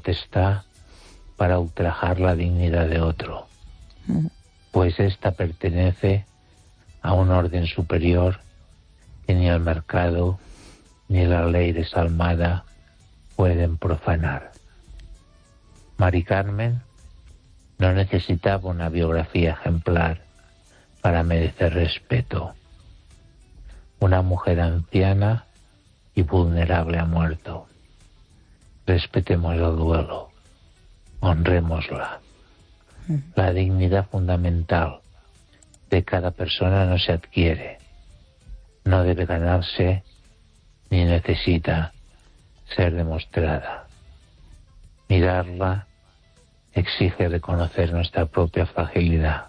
potestad para ultrajar la dignidad de otro, pues ésta pertenece a un orden superior que ni el mercado ni la ley desalmada pueden profanar. Mari Carmen no necesitaba una biografía ejemplar para merecer respeto. Una mujer anciana y vulnerable ha muerto. Respetemos el duelo, honrémosla. La dignidad fundamental de cada persona no se adquiere, no debe ganarse ni necesita ser demostrada. Mirarla exige reconocer nuestra propia fragilidad.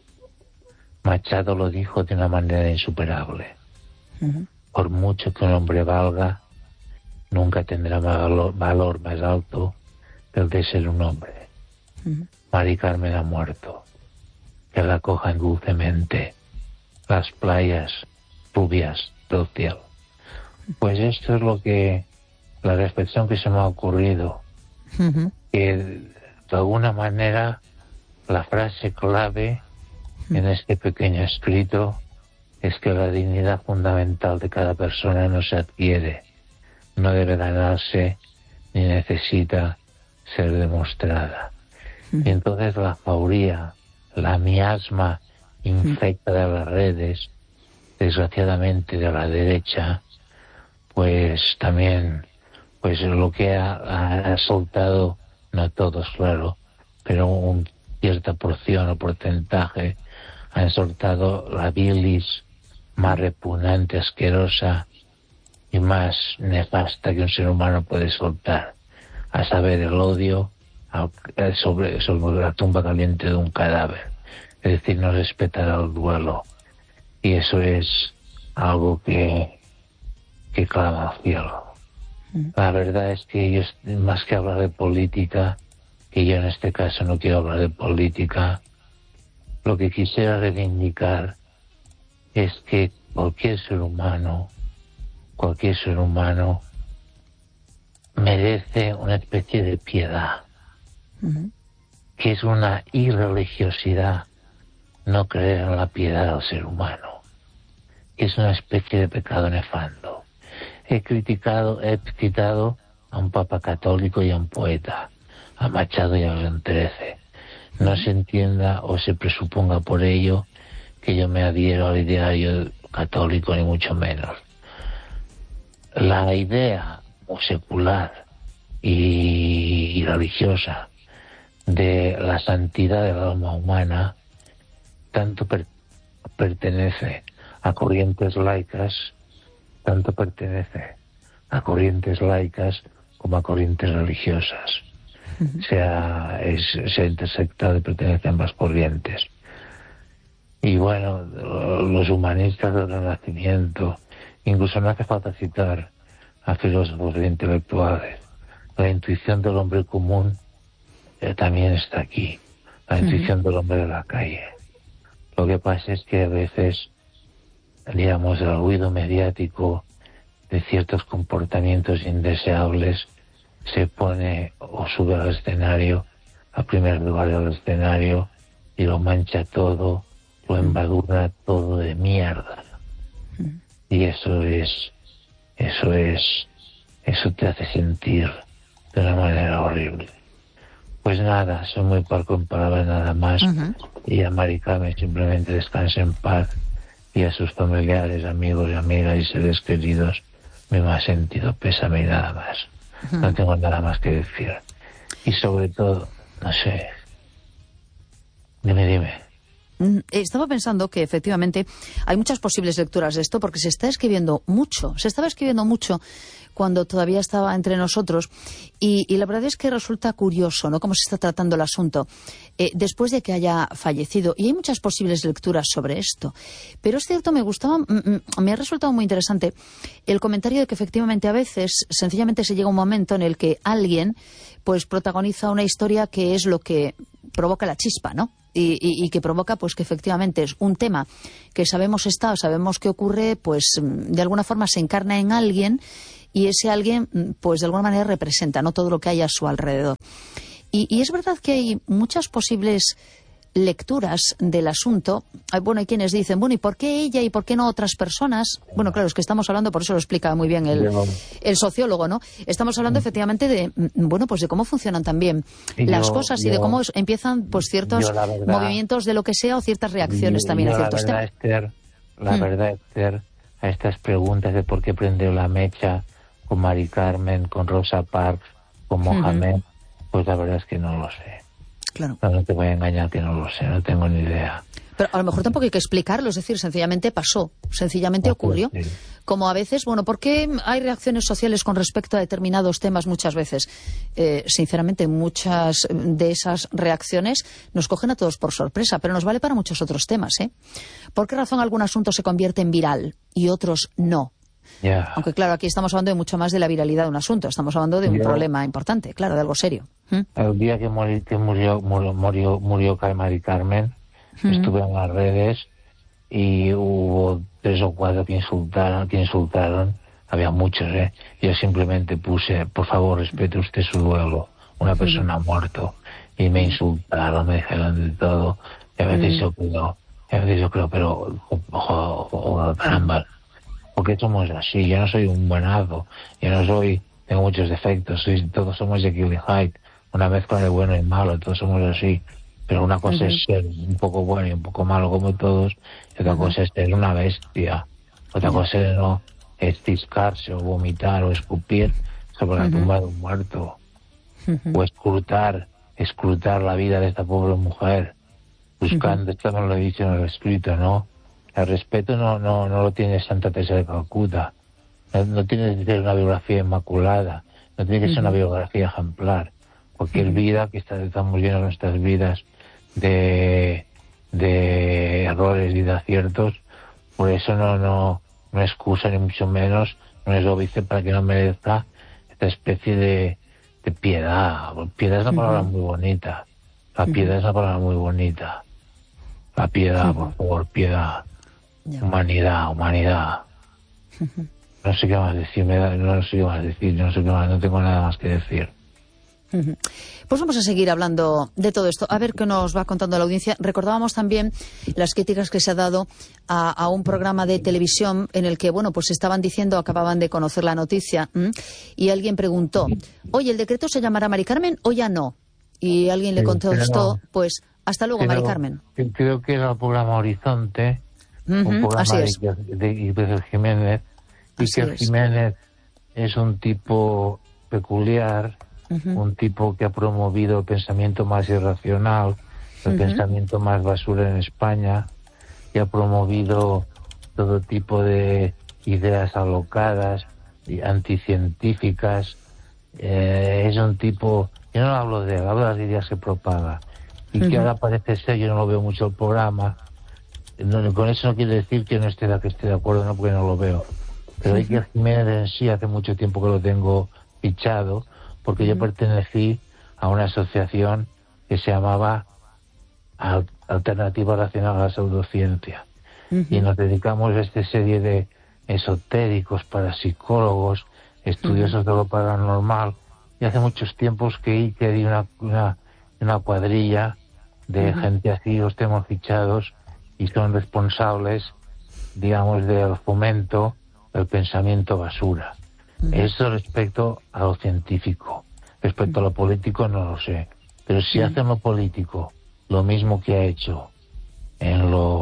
Machado lo dijo de una manera insuperable. Por mucho que un hombre valga, nunca tendrá valor más alto que el de ser un hombre. Mari Carmen ha muerto. Que la cojan dulcemente las playas rubias del cielo. Pues esto es la reflexión que se me ha ocurrido. Que de alguna manera la frase clave en este pequeño escrito es que la dignidad fundamental de cada persona no se adquiere, no debe ganarse ni necesita ser demostrada. Y entonces la jauría, la miasma infecta de las redes, desgraciadamente de la derecha, pues también, pues lo que ha soltado, no todos claro, pero una cierta porción o porcentaje, han soltado la bilis más repugnante, asquerosa y más nefasta que un ser humano puede soltar, a saber, el odio sobre la tumba caliente de un cadáver, es decir, no respetar el duelo, y eso es algo que clama al cielo. La verdad es que ellos, más que hablar de política, que yo en este caso no quiero hablar de política, lo que quisiera reivindicar es que cualquier ser humano merece una especie de piedad, que es una irreligiosidad no creer en la piedad del ser humano, que es una especie de pecado nefando. He citado a un papa católico y a un poeta, a Machado y a León XIII. No se entienda o se presuponga por ello que yo me adhiero al ideario católico, ni mucho menos. La idea secular y religiosa de la santidad del alma humana tanto pertenece a corrientes laicas, como a corrientes religiosas. Se ha intersectado y pertenece a ambas corrientes. Y bueno, los humanistas del Renacimiento, incluso no hace falta citar a filósofos e intelectuales, la intuición del hombre común también está aquí, la intuición del hombre de la calle. Lo que pasa es que a veces, digamos, el ruido mediático de ciertos comportamientos indeseables se pone o sube al escenario, a primer lugar del escenario, y lo mancha todo, lo embadurna todo de mierda. Y eso te hace sentir de una manera horrible. Pues nada, soy muy parco en palabras nada más, y a Mari Carmen simplemente descanse en paz, y a sus familiares, amigos y amigas y seres queridos mi más sentido pésame y nada más. No tengo nada más que decir. Y sobre todo, no sé, dime. Estaba pensando que efectivamente hay muchas posibles lecturas de esto, porque se estaba escribiendo mucho cuando todavía estaba entre nosotros, y la verdad es que resulta curioso, ¿no?, cómo se está tratando el asunto después de que haya fallecido, y hay muchas posibles lecturas sobre esto. Pero es cierto, me ha resultado muy interesante el comentario de que efectivamente a veces sencillamente se llega a un momento en el que alguien pues protagoniza una historia que es lo que provoca la chispa, ¿no? Y que provoca pues que efectivamente es un tema que sabemos que ocurre, pues de alguna forma se encarna en alguien y ese alguien, pues de alguna manera representa, ¿no?, todo lo que hay a su alrededor. Y es verdad que hay muchas posibles lecturas del asunto. Bueno, hay quienes dicen, bueno, ¿y por qué ella y por qué no otras personas? Bueno, claro, es que estamos hablando, por eso lo explica muy bien el sociólogo, ¿no? Estamos hablando efectivamente de, bueno, pues de cómo funcionan también las cosas y de cómo empiezan, pues, ciertos movimientos de lo que sea o ciertas reacciones también a ciertos temas. La verdad, Esther, a estas preguntas de por qué prendió la mecha con Mari Carmen, con Rosa Parks, con Mohamed, pues la verdad es que no lo sé. Claro. No te voy a engañar que no lo sé, no tengo ni idea. Pero a lo mejor tampoco hay que explicarlo, es decir, sencillamente pasó, sencillamente ocurrió. Sí. Como a veces, bueno, ¿por qué hay reacciones sociales con respecto a determinados temas muchas veces? Sinceramente, muchas de esas reacciones nos cogen a todos por sorpresa, pero nos vale para muchos otros temas, ¿eh? ¿Por qué razón algún asunto se convierte en viral y otros no? Yeah. Aunque claro, aquí estamos hablando de mucho más de la viralidad de un asunto, estamos hablando de un problema importante, claro, de algo serio. El día que murió Mari Carmen, estuve en las redes y hubo 3 o 4 que insultaron, había muchos, yo simplemente puse, por favor, respete usted su duelo, una persona ha muerto, y me insultaron, me dijeron de todo, y a veces yo creo, pero caramba, porque somos así. Yo no soy un buenazo, tengo muchos defectos, todos somos Jekyll y Hyde, una mezcla de bueno y malo, todos somos así, pero una cosa es ser un poco bueno y un poco malo como todos, y otra cosa es ser una bestia, otra cosa es ciscarse o vomitar o escupir sobre la tumba de un muerto, o escrutar la vida de esta pobre mujer, buscando, esto no lo he dicho en el escrito, ¿no? El respeto no lo tiene Santa Teresa de Calcuta. No tiene que ser una biografía inmaculada. No tiene que ser una biografía ejemplar. Cualquier vida que estamos llenos nuestras vidas de errores y de aciertos, por eso no excusa ni mucho menos, no es óbice para que no merezca esta especie de piedad. Piedad es una palabra muy bonita. La piedad es una palabra muy bonita. La piedad, por favor, piedad. Humanidad. No sé qué más decir, no tengo nada más que decir. Pues vamos a seguir hablando de todo esto, a ver qué nos va contando la audiencia. Recordábamos también las críticas que se ha dado a un programa de televisión en el que, bueno, pues estaban diciendo, acababan de conocer la noticia, y alguien preguntó, oye, ¿el decreto se llamará Mari Carmen o ya no? Y alguien le contestó, pues, hasta luego, Mari Carmen. Creo que era el programa Horizonte, un programa de Iker Jiménez. Iker Jiménez es un tipo peculiar, un tipo que ha promovido el pensamiento más irracional, el pensamiento más basura en España, y ha promovido todo tipo de ideas alocadas y anticientíficas. Es un tipo, yo no hablo de él, hablo de las ideas que propaga, y que ahora parece ser, yo no lo veo mucho el programa. Con eso no quiere decir que no esté de acuerdo, no, porque no lo veo. Pero Iker Jiménez en sí hace mucho tiempo que lo tengo fichado, porque yo pertenecí a una asociación que se llamaba Alternativa Racional a la Pseudociencia. Y nos dedicamos a esta serie de esotéricos, parapsicólogos, estudiosos de lo paranormal. Y hace muchos tiempos que Iker y una cuadrilla de gente así los tenemos fichados, y son responsables, digamos, del fomento del pensamiento basura. Eso respecto a lo científico. Respecto a lo político no lo sé. Pero si hacen lo político lo mismo que ha hecho en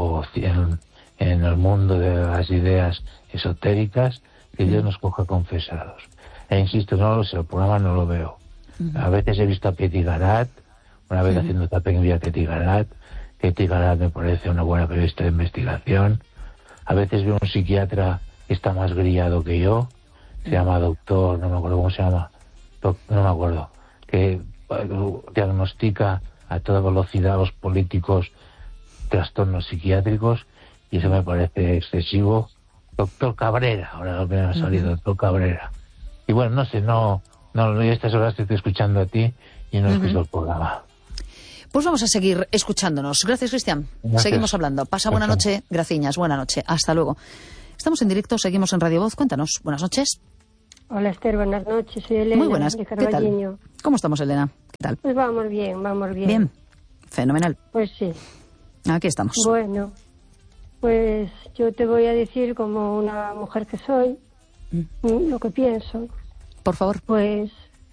el mundo de las ideas esotéricas, que Dios nos coja confesados. E insisto, no lo sé, el programa no lo veo. A veces he visto a Ketty Garat, una vez haciendo tapping vi a Ketty Garat. Ketty Garat me parece una buena periodista de investigación. A veces veo un psiquiatra que está más grillado que yo, se llama doctor, no me acuerdo cómo se llama, no me acuerdo, que diagnostica a toda velocidad a los políticos trastornos psiquiátricos, y eso me parece excesivo. Doctor Cabrera, ahora lo que me ha salido, doctor Cabrera. Y bueno, no sé, yo a estas horas te estoy escuchando a ti y no escucho el programa. Pues vamos a seguir escuchándonos. Gracias, Cristian. Gracias. Seguimos hablando. Pasa buena noche, graciñas. Buena noche. Hasta luego. Estamos en directo, seguimos en Radio Voz. Cuéntanos. Buenas noches. Hola Esther, buenas noches. Soy Elena. Muy buenas. De ¿Qué tal? ¿Cómo estamos, Elena? ¿Qué tal? Pues vamos bien, vamos bien. Bien. Fenomenal. Pues sí. Aquí estamos. Bueno, pues yo te voy a decir como una mujer que soy, lo que pienso. Por favor. Pues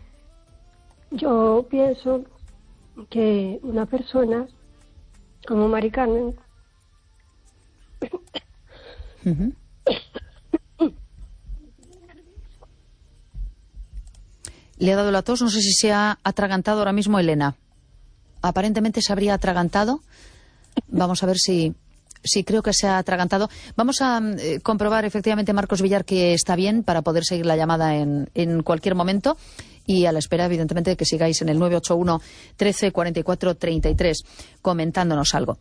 yo pienso que una persona como Mari Carmen Le ha dado la tos, no sé si se ha atragantado ahora mismo Elena. Aparentemente se habría atragantado. Vamos a ver si creo que se ha atragantado. Vamos a comprobar efectivamente, Marcos Villar, que está bien para poder seguir la llamada en cualquier momento. Y a la espera, evidentemente, de que sigáis en el 981 13 44 33 comentándonos algo.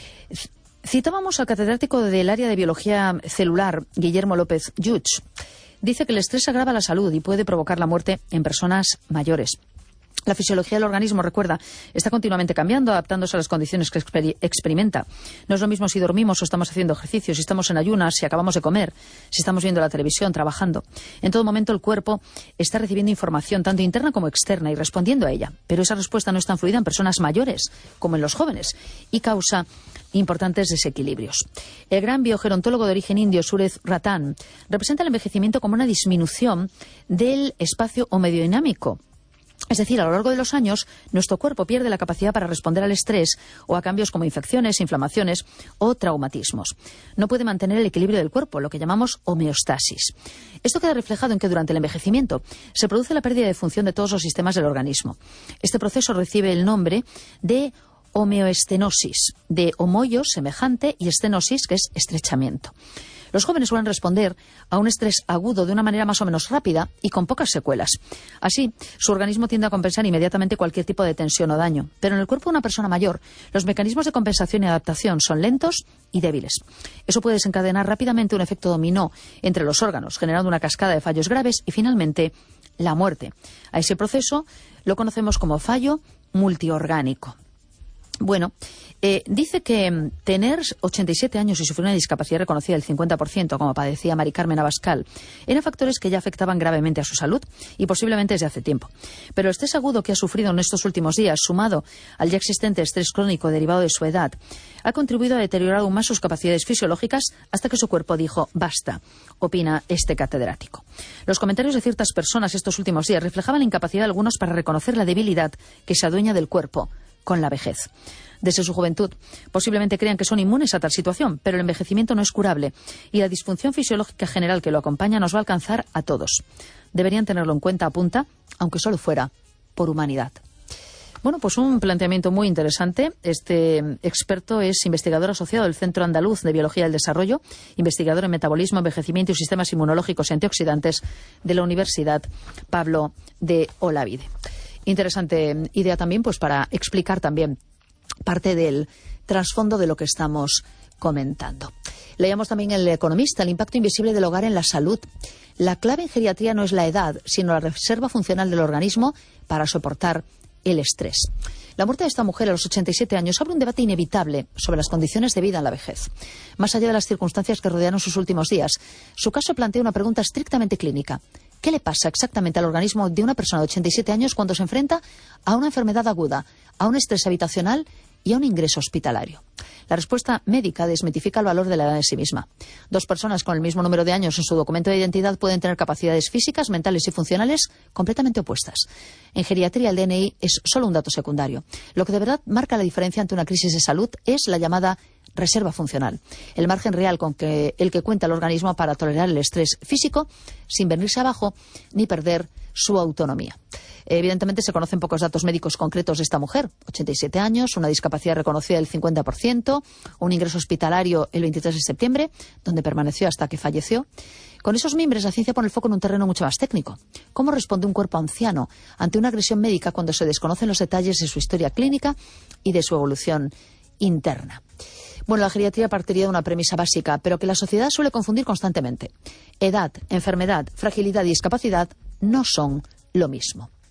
Citábamos al catedrático del área de biología celular, Guillermo López Yuch. Dice que el estrés agrava la salud y puede provocar la muerte en personas mayores. La fisiología del organismo, recuerda, está continuamente cambiando, adaptándose a las condiciones que experimenta. No es lo mismo si dormimos o estamos haciendo ejercicio, si estamos en ayunas, si acabamos de comer, si estamos viendo la televisión, trabajando. En todo momento el cuerpo está recibiendo información, tanto interna como externa, y respondiendo a ella. Pero esa respuesta no es tan fluida en personas mayores como en los jóvenes y causa importantes desequilibrios. El gran biogerontólogo de origen indio, Suresh Ratan, representa el envejecimiento como una disminución del espacio homodinámico. Es decir, a lo largo de los años, nuestro cuerpo pierde la capacidad para responder al estrés o a cambios como infecciones, inflamaciones o traumatismos. No puede mantener el equilibrio del cuerpo, lo que llamamos homeostasis. Esto queda reflejado en que durante el envejecimiento se produce la pérdida de función de todos los sistemas del organismo. Este proceso recibe el nombre de homeoestenosis, de homoio, semejante, y estenosis, que es estrechamiento. Los jóvenes suelen responder a un estrés agudo de una manera más o menos rápida y con pocas secuelas. Así, su organismo tiende a compensar inmediatamente cualquier tipo de tensión o daño. Pero en el cuerpo de una persona mayor, los mecanismos de compensación y adaptación son lentos y débiles. Eso puede desencadenar rápidamente un efecto dominó entre los órganos, generando una cascada de fallos graves y, finalmente, la muerte. A ese proceso lo conocemos como fallo multiorgánico. Bueno, dice que tener 87 años y sufrir una discapacidad reconocida del 50%, como padecía Mari Carmen Abascal, eran factores que ya afectaban gravemente a su salud y posiblemente desde hace tiempo. Pero el estrés agudo que ha sufrido en estos últimos días, sumado al ya existente estrés crónico derivado de su edad, ha contribuido a deteriorar aún más sus capacidades fisiológicas hasta que su cuerpo dijo basta, opina este catedrático. Los comentarios de ciertas personas estos últimos días reflejaban la incapacidad de algunos para reconocer la debilidad que se adueña del cuerpo con la vejez. Desde su juventud, posiblemente crean que son inmunes a tal situación, pero el envejecimiento no es curable y la disfunción fisiológica general que lo acompaña nos va a alcanzar a todos. Deberían tenerlo en cuenta, apunta, aunque solo fuera por humanidad. Bueno, pues un planteamiento muy interesante. Este experto es investigador asociado del Centro Andaluz de Biología del Desarrollo, investigador en metabolismo, envejecimiento y sistemas inmunológicos y antioxidantes de la Universidad Pablo de Olavide. Interesante idea también, pues para explicar también parte del trasfondo de lo que estamos comentando. Leíamos también en El Economista el impacto invisible del hogar en la salud. La clave en geriatría no es la edad, sino la reserva funcional del organismo para soportar el estrés. La muerte de esta mujer a los 87 años abre un debate inevitable sobre las condiciones de vida en la vejez. Más allá de las circunstancias que rodearon sus últimos días, su caso plantea una pregunta estrictamente clínica. ¿Qué le pasa exactamente al organismo de una persona de 87 años cuando se enfrenta a una enfermedad aguda, a un estrés habitacional y a un ingreso hospitalario? La respuesta médica desmitifica el valor de la edad en sí misma. Dos personas con el mismo número de años en su documento de identidad pueden tener capacidades físicas, mentales y funcionales completamente opuestas. En geriatría el DNI es solo un dato secundario. Lo que de verdad marca la diferencia ante una crisis de salud es la llamada reserva funcional, el margen real con el que cuenta el organismo para tolerar el estrés físico sin venirse abajo ni perder su autonomía. Evidentemente se conocen pocos datos médicos concretos de esta mujer, 87 años, una discapacidad reconocida del 50%, un ingreso hospitalario el 23 de septiembre, donde permaneció hasta que falleció. Con esos mimbres, la ciencia pone el foco en un terreno mucho más técnico. ¿Cómo responde un cuerpo anciano ante una agresión médica cuando se desconocen los detalles de su historia clínica y de su evolución interna? Bueno, la geriatría partiría de una premisa básica, pero que la sociedad suele confundir constantemente. Edad, enfermedad, fragilidad y discapacidad no son lo mismo.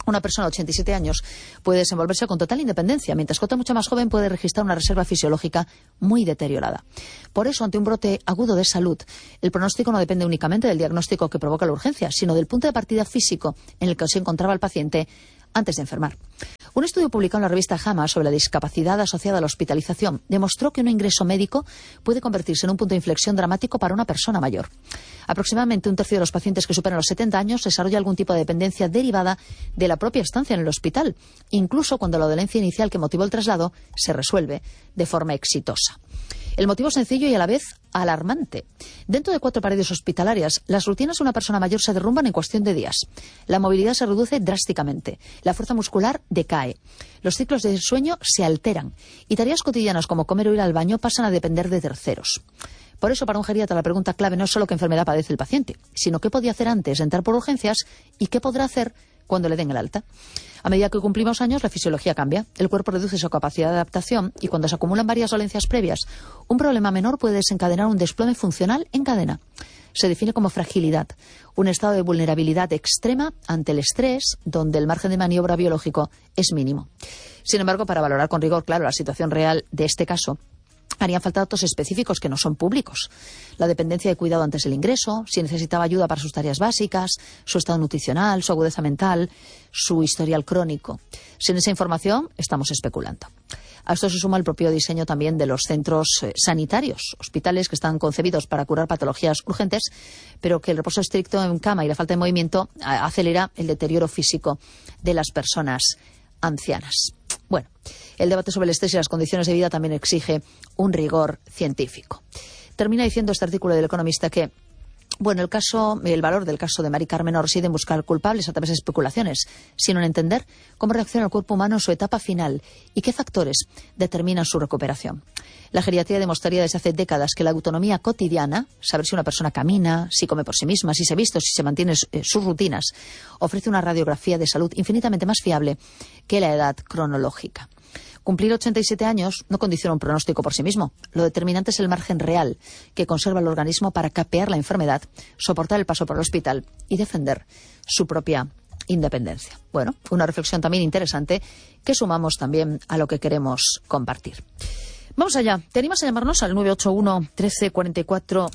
Una persona de 87 años puede desenvolverse con total independencia, mientras que otra mucho más joven puede registrar una reserva fisiológica muy deteriorada. Por eso, ante un brote agudo de salud, el pronóstico no depende únicamente del diagnóstico que provoca la urgencia, sino del punto de partida físico en el que se encontraba el paciente antes de enfermar. Un estudio publicado en la revista JAMA sobre la discapacidad asociada a la hospitalización demostró que un ingreso médico puede convertirse en un punto de inflexión dramático para una persona mayor. Aproximadamente un tercio de los pacientes que superan los 70 años desarrolla algún tipo de dependencia derivada de la propia estancia en el hospital, incluso cuando la dolencia inicial que motivó el traslado se resuelve de forma exitosa. El motivo es sencillo y a la vez alarmante. Dentro de 4 paredes hospitalarias, las rutinas de una persona mayor se derrumban en cuestión de días. La movilidad se reduce drásticamente. La fuerza muscular decae. Los ciclos de sueño se alteran. Y tareas cotidianas como comer o ir al baño pasan a depender de terceros. Por eso, para un geriatra, la pregunta clave no es solo qué enfermedad padece el paciente, sino qué podía hacer antes de entrar por urgencias y qué podrá hacer cuando le den el alta. A medida que cumplimos años, la fisiología cambia, el cuerpo reduce su capacidad de adaptación y cuando se acumulan varias dolencias previas, un problema menor puede desencadenar un desplome funcional en cadena. Se define como fragilidad, un estado de vulnerabilidad extrema ante el estrés, donde el margen de maniobra biológico es mínimo. Sin embargo, para valorar con rigor, claro, la situación real de este caso, harían falta datos específicos que no son públicos. La dependencia de cuidado antes del ingreso, si necesitaba ayuda para sus tareas básicas, su estado nutricional, su agudeza mental, su historial crónico. Sin esa información, estamos especulando. A esto se suma el propio diseño también de los centros sanitarios, hospitales que están concebidos para curar patologías urgentes, pero que el reposo estricto en cama y la falta de movimiento acelera el deterioro físico de las personas ancianas. Bueno, el debate sobre el estrés y las condiciones de vida también exige un rigor científico. Termina diciendo este artículo del Economista que, bueno, el valor del caso de Mari Carmen no reside en buscar culpables a través de especulaciones, sino en entender cómo reacciona el cuerpo humano en su etapa final y qué factores determinan su recuperación. La geriatría demostraría desde hace décadas que la autonomía cotidiana, saber si una persona camina, si come por sí misma, si se viste o si se mantiene sus rutinas, ofrece una radiografía de salud infinitamente más fiable que la edad cronológica. Cumplir 87 años no condiciona un pronóstico por sí mismo. Lo determinante es el margen real que conserva el organismo para capear la enfermedad, soportar el paso por el hospital y defender su propia independencia. Bueno, una reflexión también interesante que sumamos también a lo que queremos compartir. Vamos allá. ¿Te animas a llamarnos al 981 13 44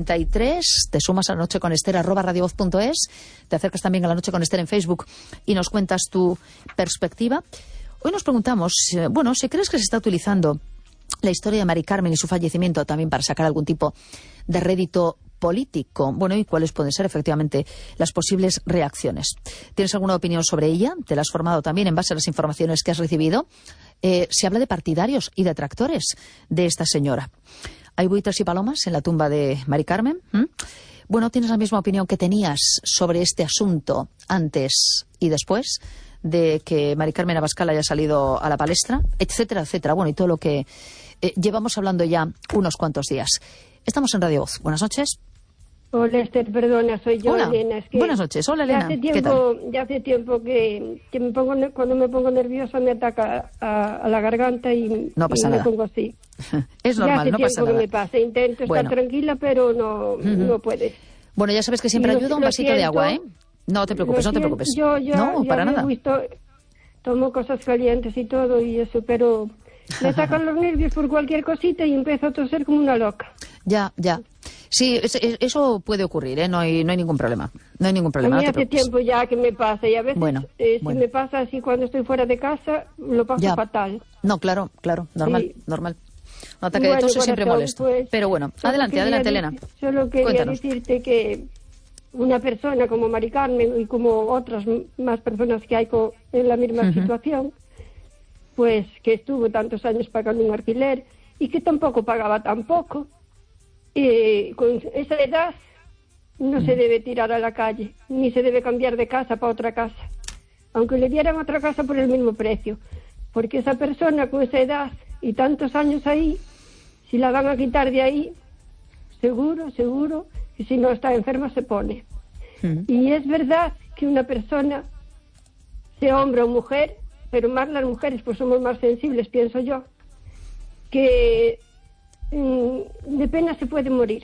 33? Te sumas a La Noche con Esther @radiovoz.es. Te acercas también a La Noche con Esther en Facebook y nos cuentas tu perspectiva. Hoy nos preguntamos, si crees que se está utilizando la historia de Mari Carmen y su fallecimiento también para sacar algún tipo de rédito político. Bueno, y cuáles pueden ser efectivamente las posibles reacciones. ¿Tienes alguna opinión sobre ella? ¿Te la has formado también en base a las informaciones que has recibido? Se habla de partidarios y detractores de esta señora. ¿Hay buitres y palomas en la tumba de Mari Carmen? Bueno, ¿tienes la misma opinión que tenías sobre este asunto antes y después de que Mari Carmen Abascal haya salido a la palestra, etcétera, etcétera? Bueno, y todo lo que llevamos hablando ya unos cuantos días. Estamos en Radio Voz. Buenas noches. Hola, Esther, perdona, soy yo, Hola. Elena. Es que Buenas noches. Hola, Elena. Ya hace tiempo que cuando me pongo nerviosa me ataca a la garganta y, no pasa nada. Me pongo así. Es normal, no pasa nada. Ya hace tiempo que me pasa. Intento estar tranquila, pero no puedes. Bueno, ya sabes que siempre ayuda un vasito de agua, ¿eh? No te preocupes, no te preocupes. No, para nada. Tomo cosas calientes y todo y eso, pero me sacan los nervios por cualquier cosita y empiezo a toser como una loca. Ya. Sí, eso puede ocurrir, ¿eh? No hay ningún problema. No hay ningún problema. A mí hace tiempo ya que me pasa y a veces si me pasa así cuando estoy fuera de casa, lo paso fatal. No, claro, normal, sí. normal. Un ataque de tos es siempre molesto. Pues, pero bueno, adelante, Elena. Solo quería decirte que una persona como Mari Carmen y como otras más personas que hay en la misma situación, pues que estuvo tantos años pagando un alquiler y que tampoco pagaba tampoco, con esa edad no se debe tirar a la calle, ni se debe cambiar de casa para otra casa, aunque le dieran otra casa por el mismo precio, porque esa persona con esa edad y tantos años ahí, si la van a quitar de ahí, seguro, y si no está enferma se pone. Y es verdad que una persona, sea hombre o mujer, pero más las mujeres pues somos más sensibles, pienso yo, que de pena se puede morir.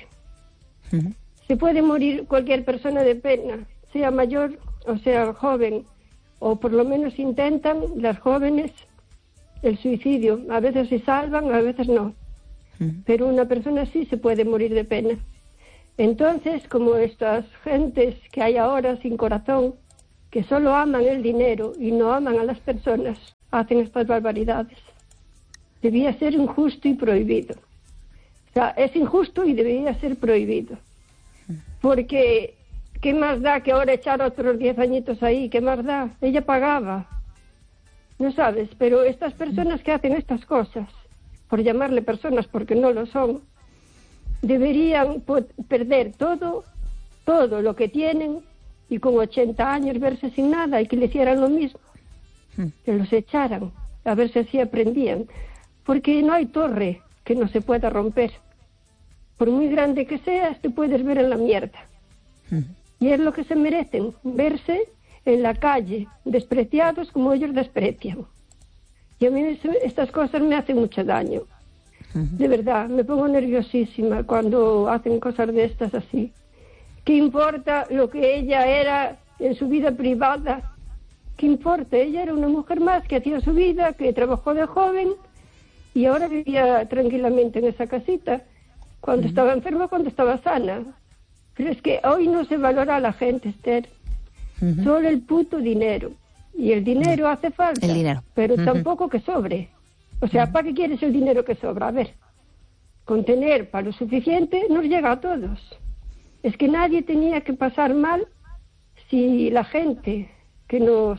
Se puede morir cualquier persona de pena, sea mayor o sea joven, o por lo menos intentan las jóvenes el suicidio. A veces se salvan, a veces no. Pero una persona así se puede morir de pena. Entonces, como estas gentes que hay ahora sin corazón, que solo aman el dinero y no aman a las personas, hacen estas barbaridades. Debía ser injusto y prohibido. O sea, es injusto y debería ser prohibido. Porque, ¿qué más da que ahora echar otros 10 añitos ahí? ¿Qué más da? Ella pagaba. No sabes, pero estas personas que hacen estas cosas, por llamarle personas porque no lo son, deberían perder todo lo que tienen y con 80 años verse sin nada y que le hicieran lo mismo. Que los echaran, a ver si así aprendían. Porque no hay torre que no se pueda romper. Por muy grande que seas, te puedes ver en la mierda. Y es lo que se merecen, verse en la calle, despreciados como ellos desprecian. Y a mí estas cosas me hacen mucho daño. De verdad, me pongo nerviosísima cuando hacen cosas de estas así. ¿Qué importa lo que ella era en su vida privada? ¿Qué importa? Ella era una mujer más que hacía su vida, que trabajó de joven y ahora vivía tranquilamente en esa casita. Cuando estaba enferma, cuando estaba sana. Pero es que hoy no se valora a la gente, Esther. Solo el puto dinero. Y el dinero hace falta. El dinero. Pero tampoco que sobre. O sea, ¿para qué quieres el dinero que sobra? A ver, con tener para lo suficiente nos llega a todos. Es que nadie tenía que pasar mal si la gente que nos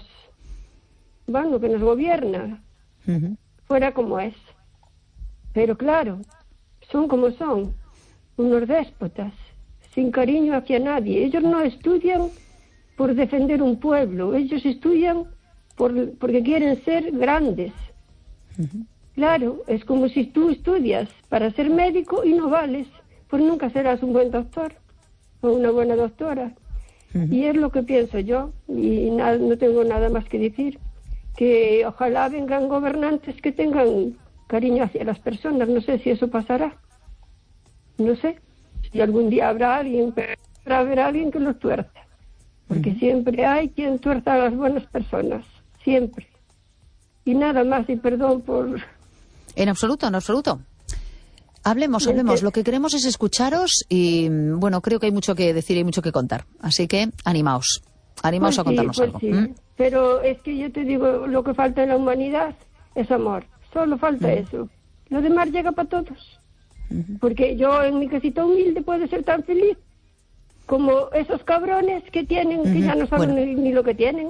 gobierna fuera como es. Pero claro, son como son, unos déspotas, sin cariño hacia nadie. Ellos no estudian por defender un pueblo, ellos estudian porque quieren ser grandes. Claro, es como si tú estudias para ser médico y no vales, pues nunca serás un buen doctor o una buena doctora. Y es lo que pienso yo, y no tengo nada más que decir, que ojalá vengan gobernantes que tengan cariño hacia las personas. No sé si eso pasará, no sé si algún día habrá alguien que los tuerza, porque siempre hay quien tuerza a las buenas personas, siempre. Y nada más, y perdón por... En absoluto, en absoluto. Hablemos. Lo que queremos es escucharos y, bueno, creo que hay mucho que decir y mucho que contar. Así que, animaos a contarnos algo. Sí. Pero es que yo te digo, lo que falta en la humanidad es amor. Solo falta eso. Lo demás llega para todos. Porque yo en mi casita humilde puedo ser tan feliz como esos cabrones que tienen, que ya no saben ni lo que tienen.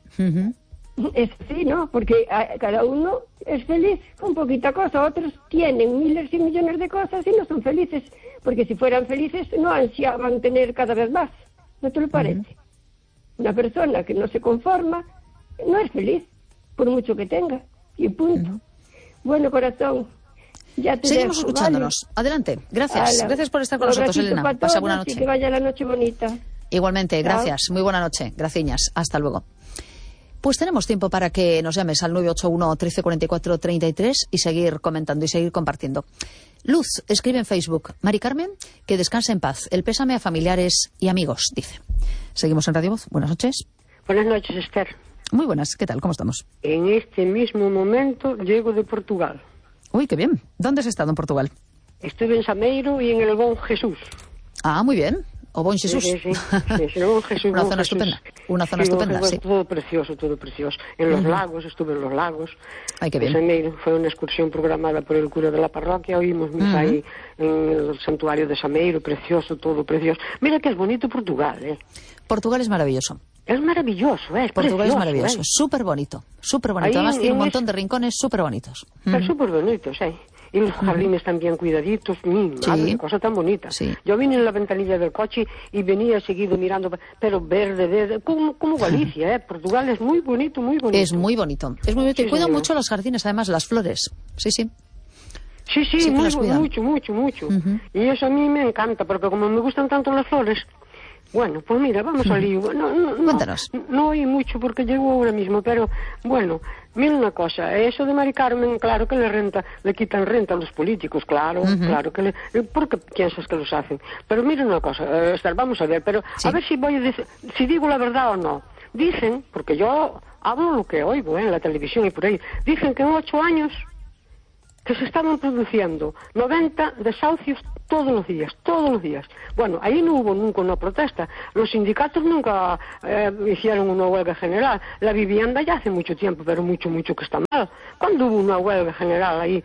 Es así, ¿no? Porque cada uno es feliz con poquita cosa. Otros tienen miles y millones de cosas y no son felices. Porque si fueran felices no ansiaban tener cada vez más. ¿No te lo parece? Una persona que no se conforma no es feliz, por mucho que tenga. Y punto. Bueno, corazón, ya te seguimos dejo, escuchándonos. ¿Vale? Adelante. Gracias. Gracias por estar con nosotros, Elena. Pasa buena noche. Y que vaya la noche bonita. Igualmente, gracias. Muy buena noche. Graciñas. Hasta luego. Pues tenemos tiempo para que nos llames al 981 1344 33 y seguir comentando y seguir compartiendo. Luz escribe en Facebook: Mari Carmen, que descanse en paz. El pésame a familiares y amigos, dice. Seguimos en Radio Voz. Buenas noches. Buenas noches, Esther. Muy buenas. ¿Qué tal? ¿Cómo estamos? En este mismo momento llego de Portugal. Uy, qué bien. ¿Dónde has estado en Portugal? Estuve en Sameiro y en el Bom Jesús. Ah, muy bien. O Bom Jesús. Sí, el Bom Jesús. Una zona estupenda. Una zona estupenda, sí. Todo precioso. En los lagos, estuve en los lagos. Ay, qué bien. Sameiro fue una excursión programada por el cura de la parroquia. Oímos misa ahí en el santuario de Sameiro. Precioso, todo precioso. Mira que es bonito Portugal, ¿eh? Portugal es maravilloso. Es maravilloso, es Portugal precioso, es maravilloso, súper bonito. Además tiene un montón de rincones súper bonitos. Súper bonitos, Y los jardines también cuidaditos, madre, cosa tan bonita. Sí. Yo vine en la ventanilla del coche y venía seguido mirando, pero verde, como Galicia, Portugal es muy bonito, muy bonito. Es muy bonito. Y cuidan mucho los jardines, además, las flores. Sí. Sí, mucho. Y eso a mí me encanta, porque como me gustan tanto las flores... Bueno, pues mira, vamos al lío. Cuéntanos. No oí mucho porque llego ahora mismo, pero bueno, mira una cosa, eso de Mari Carmen, claro que le quitan renta a los políticos, claro que porque piensas que los hacen. Pero mira una cosa, Esther, vamos a ver, pero a ver si digo la verdad o no. dicen, porque yo hablo lo que oigo en la televisión y por ahí, dicen que en 8 años que se estaban produciendo 90 desahucios todos los días. Bueno, ahí no hubo nunca una protesta. Los sindicatos nunca hicieron una huelga general. La vivienda ya hace mucho tiempo, pero mucho que está mal. ¿Cuándo hubo una huelga general ahí?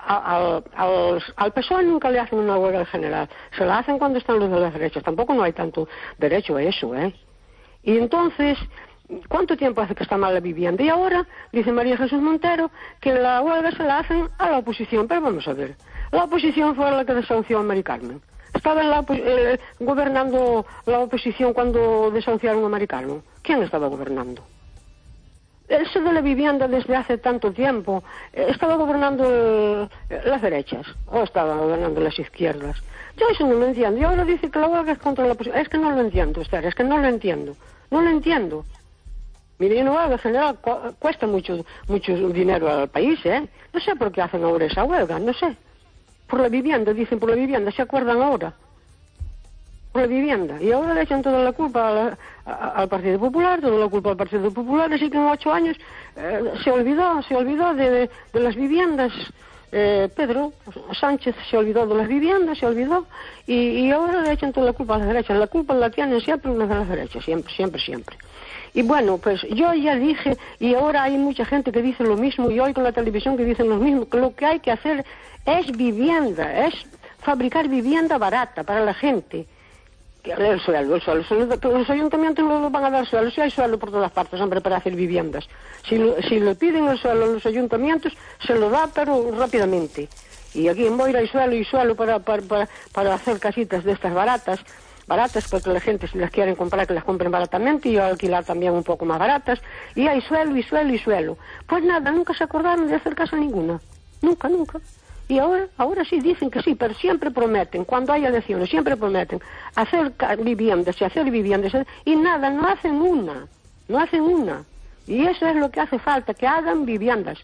Al PSOE nunca le hacen una huelga general. Se la hacen cuando están los de las derechas. Tampoco no hay tanto derecho a eso, ¿eh? Y entonces, ¿cuánto tiempo hace que está mal la vivienda? Y ahora, dice María Jesús Montero, que la huelga se la hacen a la oposición. Pero vamos a ver, la oposición fue la que desahució a Mari Carmen. ¿Estaba gobernando la oposición cuando desahuciaron a Mari Carmen? ¿Quién estaba gobernando? Eso de la vivienda desde hace tanto tiempo, ¿estaba gobernando las derechas o estaba gobernando las izquierdas? Yo eso no lo entiendo. Y ahora dice que la huelga es contra la oposición. Es que no lo entiendo, Esther, es que no lo entiendo. No lo entiendo. Mire, una huelga general cuesta mucho dinero al país, ¿eh? No sé por qué hacen ahora esa huelga, no sé. Por la vivienda, dicen por la vivienda, ¿se acuerdan ahora? Por la vivienda. Y ahora le echan toda la culpa al Partido Popular, toda la culpa al Partido Popular, así que en 8 años se olvidó de las viviendas. Pedro Sánchez se olvidó de las viviendas, y ahora le echan toda la culpa a las derechas. La culpa la tienen siempre unas de las derechas, siempre. Y bueno, pues yo ya dije, y ahora hay mucha gente que dice lo mismo, y hoy con la televisión que dicen lo mismo, que lo que hay que hacer es vivienda, es fabricar vivienda barata para la gente. El suelo, los ayuntamientos no van a dar suelo, si hay suelo por todas partes, hombre, para hacer viviendas. Si le piden el suelo a los ayuntamientos, se lo da, pero rápidamente. Y aquí en Boira hay suelo para hacer casitas de estas baratas porque la gente, si las quieren comprar, que las compren baratamente, y alquilar también un poco más baratas. Y hay suelo. Pues nada, nunca se acordaron de hacer casa ninguna. Nunca. Y ahora sí dicen que sí, pero siempre prometen, cuando hay elecciones, siempre prometen hacer viviendas, y nada, no hacen una. Y eso es lo que hace falta, que hagan viviendas,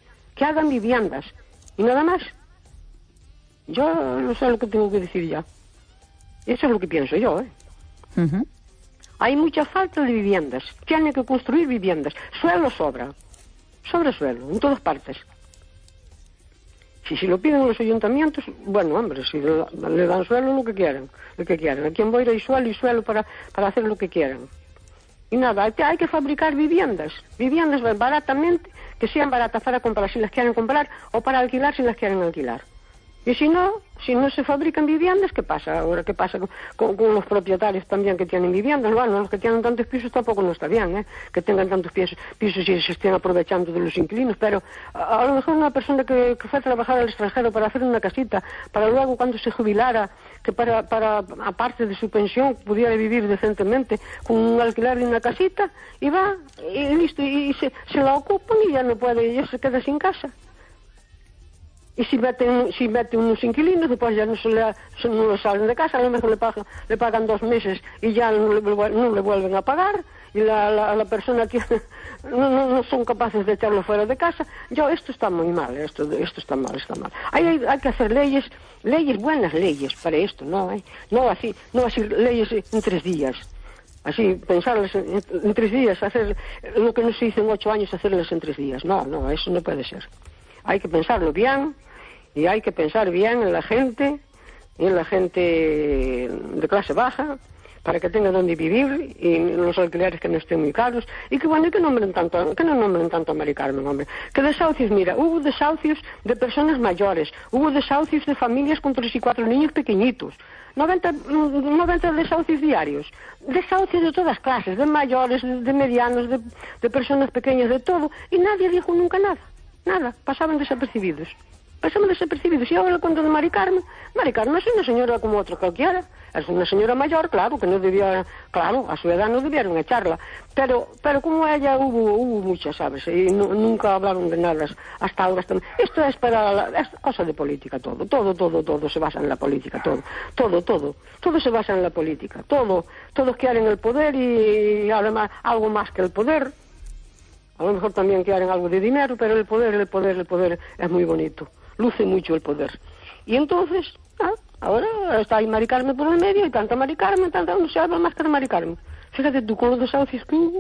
y nada más. Yo no sé lo que tengo que decir ya. Eso es lo que pienso yo, ¿eh? Uh-huh. Hay mucha falta de viviendas, tienen que construir viviendas, suelo sobra suelo, en todas partes. Si lo piden los ayuntamientos, bueno, hombre, si le dan suelo, lo que quieran. Aquí en Boira hay suelo para hacer lo que quieran. Y nada, hay que fabricar viviendas baratamente, que sean baratas para comprar si las quieren comprar, o para alquilar si las quieren alquilar. Y si no se fabrican viviendas, ¿qué pasa ahora? ¿Qué pasa con los propietarios también que tienen viviendas? Bueno, los que tienen tantos pisos tampoco no está bien, ¿eh? Que tengan tantos pisos y se estén aprovechando de los inquilinos, pero a lo mejor una persona que fue a trabajar al extranjero para hacer una casita, para luego cuando se jubilara, que para aparte de su pensión pudiera vivir decentemente con un alquiler de una casita, y va, y listo, y se la ocupan y ya no puede, y ya se queda sin casa. Y si meten unos inquilinos, después ya no lo salen de casa, a lo mejor le pagan 2 meses y ya no le vuelven a pagar, y la persona no son capaces de echarlo fuera de casa. Esto está muy mal, esto está mal. Hay que hacer leyes, buenas leyes para esto, no así leyes en 3 días. Así, pensarlas en 3 días, hacer lo que no se hizo en 8 años, hacerlas en 3 días. No, eso no puede ser. Hay que pensarlo bien, y hay que pensar bien en la gente de clase baja, para que tenga donde vivir, y los alquileres que no estén muy caros, y que no nombren tanto a Mari Carmen, hombre. Que desahucios, mira, hubo desahucios de personas mayores, hubo desahucios de familias con 3 y 4 niños pequeñitos, 90 desahucios diarios, desahucios de todas clases, de mayores, de medianos, de personas pequeñas, de todo, y nadie dijo nunca nada, pasaban desapercibidos. Y ahora cuento de Mari Carmen es una señora como otra cualquiera, es una señora mayor, claro, que no debía, claro, a su edad no debieron echarla, pero como ella hubo muchas, ¿sabes? Y nunca hablaron de nada hasta ahora. Esto es es cosa de política, todo se basa en la política, todo se basa en la política, todos quieren el poder, y además algo más que el poder. A lo mejor también quieren algo de dinero, pero el poder es muy bonito, luce mucho el poder. Y entonces, ahora está ahí Mari Carmen por el medio, y tanta Mari Carmen, no se habla más que de Mari Carmen. Fíjate tú, con los desahucios que hubo,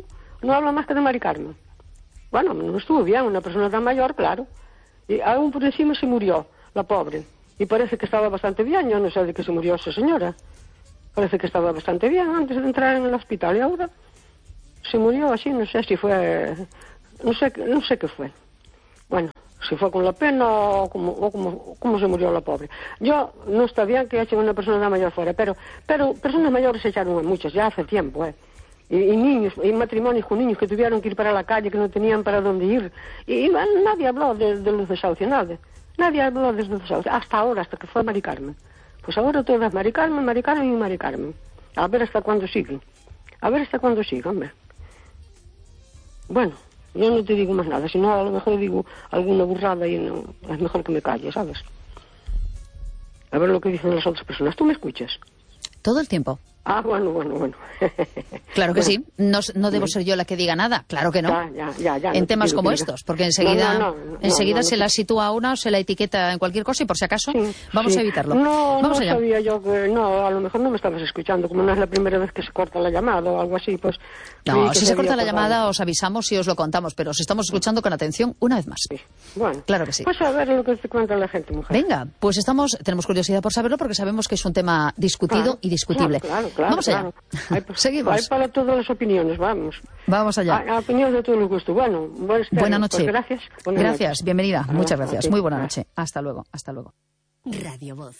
no habla más que de Mari Carmen. Bueno, no estuvo bien, una persona tan mayor, claro. Y aún por encima se murió, la pobre. Y parece que estaba bastante bien, yo no sé de qué se murió esa señora. Parece que estaba bastante bien antes de entrar en el hospital y ahora se murió así, no sé si fue... No sé qué fue. Bueno, si fue con la pena o cómo se murió la pobre. Yo, no está bien que echen una persona mayor fuera, pero personas mayores se echaron a muchas, ya hace tiempo, Y niños, y matrimonios con niños que tuvieron que ir para la calle, que no tenían para dónde ir. Y nadie habló de los desahucios, nadie habló de los desahucios, hasta ahora, hasta que fue Mari Carmen. Pues ahora todas Mari Carmen y Mari Carmen. A ver hasta cuándo siguen. Hombre. Bueno, yo no te digo más nada, si no a lo mejor digo alguna burrada y no, es mejor que me calle, ¿sabes? A ver lo que dicen las otras personas. ¿Tú me escuchas? Todo el tiempo. Ah, bueno. Claro que sí. No debo ser yo la que diga nada. Claro que no. Ya. En temas como estos, porque enseguida se la sitúa a una o se la etiqueta en cualquier cosa y por si acaso vamos a evitarlo. Vamos allá. Sabía yo que a lo mejor no me estabas escuchando, como no es la primera vez que se corta la llamada o algo así, pues... No, si se corta la llamada os avisamos y os lo contamos, pero os estamos escuchando con atención una vez más. Sí. Bueno, claro que sí. Pues a ver lo que te cuenta la gente, mujer. Venga, pues tenemos curiosidad por saberlo porque sabemos que es un tema discutido y discutible. Claro. Vamos allá. Seguimos. Hay para todas las opiniones, vamos. Vamos allá. Hay opiniones de todo el gusto. Bueno, buena noche. Pues gracias, bienvenida. Muchas gracias. Muy buena noche. Hasta luego. Radio Voz.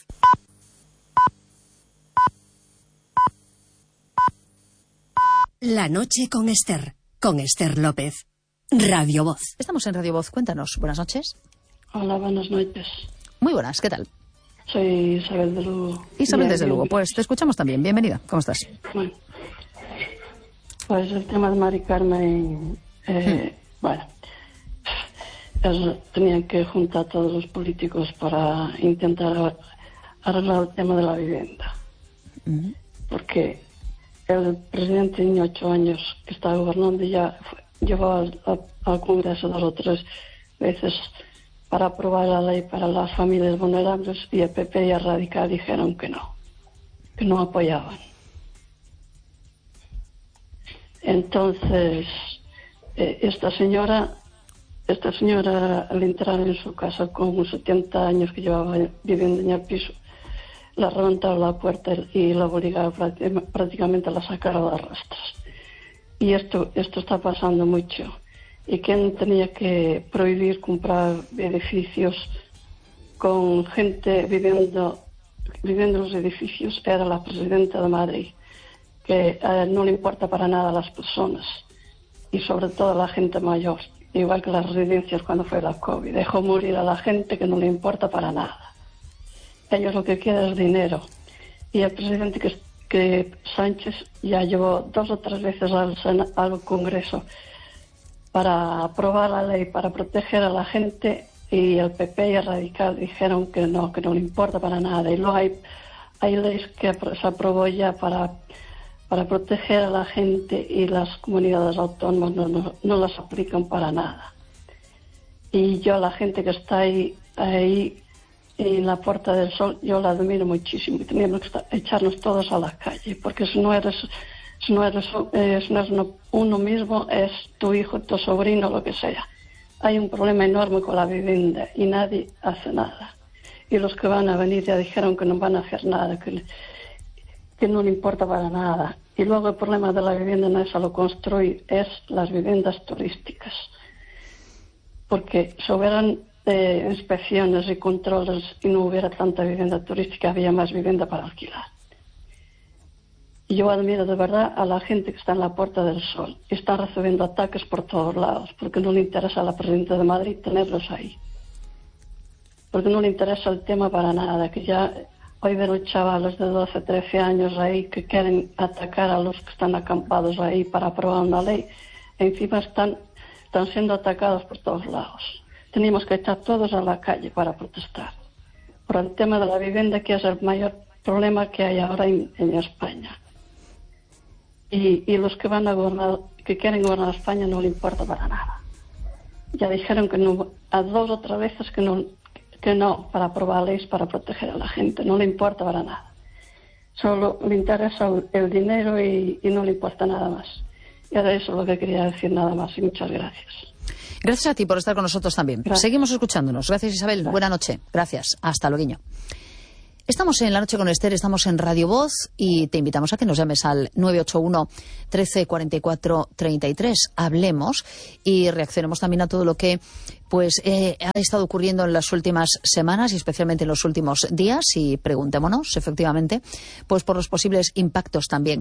La noche con Esther López. Radio Voz. Estamos en Radio Voz. Cuéntanos. Buenas noches. Hola, buenas noches. Muy buenas, ¿qué tal? Soy Isabel de Lugo. Isabel desde Lugo, pues te escuchamos también. Bienvenida, ¿cómo estás? Bueno, pues el tema de Mari Carmen, tenían que juntar a todos los políticos para intentar arreglar el tema de la vivienda. Porque el presidente tiene 8 años que está gobernando y ya llevó al Congreso 2 o 3 veces para aprobar la ley para las familias vulnerables y el PP y el Radical dijeron que no apoyaban. Entonces, esta señora al entrar en su casa con 70 años que llevaba viviendo en el piso, la reventaron la puerta y la obligaron prácticamente a la sacar a las rastras. Y esto está pasando mucho. Y quien tenía que prohibir comprar edificios con gente viviendo en los edificios era la presidenta de Madrid, que no le importa para nada a las personas y sobre todo a la gente mayor, igual que las residencias cuando fue la COVID. Dejó morir a la gente que no le importa para nada. Ellos lo que quieren es dinero. Y el presidente que Sánchez ya llevó 2 o 3 veces al Congreso para aprobar la ley para proteger a la gente y el PP y el Radical dijeron que no le importa para nada. Y luego hay leyes que se aprobó ya para proteger a la gente y las comunidades autónomas no las aplican para nada. Y yo a la gente que está ahí en la Puerta del Sol, yo la admiro muchísimo y teníamos que echarnos todos a la calle, porque si no eres uno mismo, es tu hijo, tu sobrino, lo que sea. Hay un problema enorme con la vivienda y nadie hace nada. Y los que van a venir ya dijeron que no van a hacer nada, que no le importa para nada. Y luego el problema de la vivienda no es solo construir, es las viviendas turísticas. Porque si hubieran inspecciones y controles y no hubiera tanta vivienda turística, había más vivienda para alquilar. Y yo admiro de verdad a la gente que está en la Puerta del Sol y están recibiendo ataques por todos lados, porque no le interesa a la presidenta de Madrid tenerlos ahí. Porque no le interesa el tema para nada, que ya hoy veo chavales de 12, 13 años ahí que quieren atacar a los que están acampados ahí para aprobar una ley. Encima están siendo atacados por todos lados. Teníamos que echar todos a la calle para protestar por el tema de la vivienda, que es el mayor problema que hay ahora en España. Y los que van a gobernar, que quieren gobernar España, no le importa para nada. Ya dijeron que no, a 2 o 3 veces que no, para aprobar leyes para proteger a la gente, no le importa para nada. Solo le interesa el dinero y no le importa nada más. Era eso lo que quería decir, nada más, y muchas gracias. Gracias a ti por estar con nosotros también. Gracias. Seguimos escuchándonos. Gracias, Isabel. Gracias. Buena noche. Gracias. Hasta luego. Estamos en La Noche con Esther, estamos en Radio Voz y te invitamos a que nos llames al 981 13 44 33. Hablemos y reaccionemos también a todo lo que ha estado ocurriendo en las últimas semanas y especialmente en los últimos días, y preguntémonos efectivamente pues por los posibles impactos también,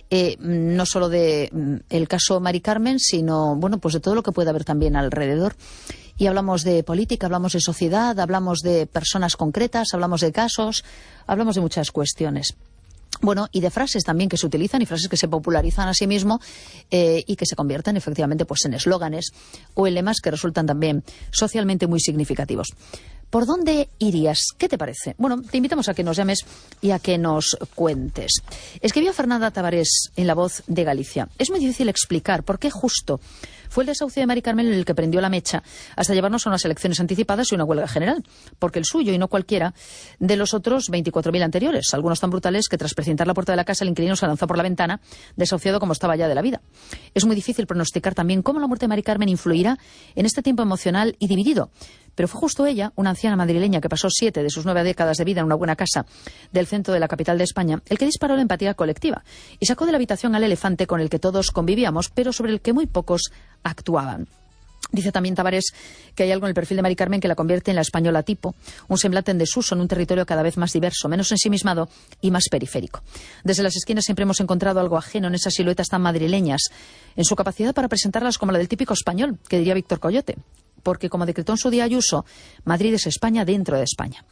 no solo de el caso Mari Carmen, sino pues de todo lo que puede haber también alrededor. Y hablamos de política, hablamos de sociedad, hablamos de personas concretas, hablamos de casos, hablamos de muchas cuestiones. Bueno, y de frases también que se utilizan y frases que se popularizan a sí mismo y que se convierten efectivamente pues en eslóganes o en lemas que resultan también socialmente muy significativos. ¿Por dónde irías? ¿Qué te parece? Bueno, te invitamos a que nos llames y a que nos cuentes. Escribió Fernanda Tavares en La Voz de Galicia. Es muy difícil explicar por qué justo fue el desahucio de Mari Carmen el que prendió la mecha hasta llevarnos a unas elecciones anticipadas y una huelga general, porque el suyo y no cualquiera de los otros 24.000 anteriores, algunos tan brutales que tras precintar la puerta de la casa el inquilino se lanzó por la ventana, desahuciado como estaba ya de la vida. Es muy difícil pronosticar también cómo la muerte de Mari Carmen influirá en este tiempo emocional y dividido. Pero fue justo ella, una anciana madrileña que pasó 7 de sus 9 décadas de vida en una buena casa del centro de la capital de España, el que disparó la empatía colectiva y sacó de la habitación al elefante con el que todos convivíamos, pero sobre el que muy pocos actuaban. Dice también Tavares que hay algo en el perfil de Mari Carmen que la convierte en la española tipo, un semblante en desuso en un territorio cada vez más diverso, menos ensimismado y más periférico. Desde las esquinas siempre hemos encontrado algo ajeno en esas siluetas tan madrileñas, en su capacidad para presentarlas como la del típico español, que diría Víctor Coyote, porque como decretó en su día Ayuso, Madrid es España dentro de España.